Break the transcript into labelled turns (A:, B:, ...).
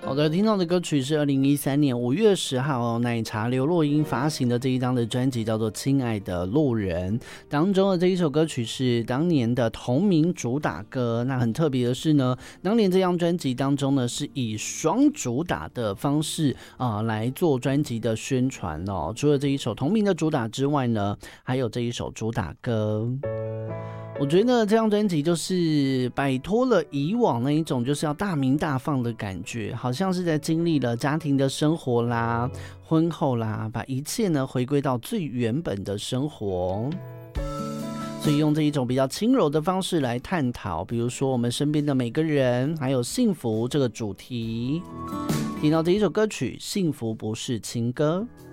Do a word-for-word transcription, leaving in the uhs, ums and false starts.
A: 好的，听到的歌曲是二零一三年五月十号、哦、奶茶刘若英发行的这一张的专辑，叫做《亲爱的路人》当中的这一首歌曲是当年的同名主打歌。那很特别的是呢，当年这张专辑当中呢，是以双主打的方式啊、呃、来做专辑的宣传哦。除了这一首同名的主打之外呢，还有这一首主打歌。我觉得这张专辑就是摆脱了以往那一种就是要大鸣大放的感觉，好像是在经历了家庭的生活啦、婚后啦，把一切呢回归到最原本的生活。所以用这一种比较轻柔的方式来探讨，比如说我们身边的每个人，还有幸福这个主题。听到这一首歌曲《幸福不是情歌》。